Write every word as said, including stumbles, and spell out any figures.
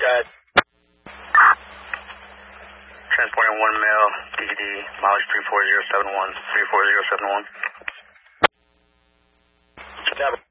ahead. Transporting one male, D D, mileage three four zero seven one, three four zero seven one. Never.